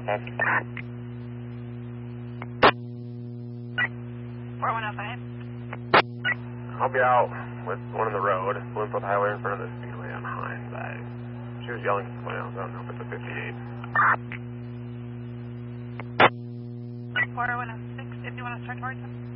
4105. I'll be out with one on the road, Bloomfield Highway in front of the Speedway on Hines. She was yelling at someone else. I don't know if it's a 58. 4106, if you want to start towards him.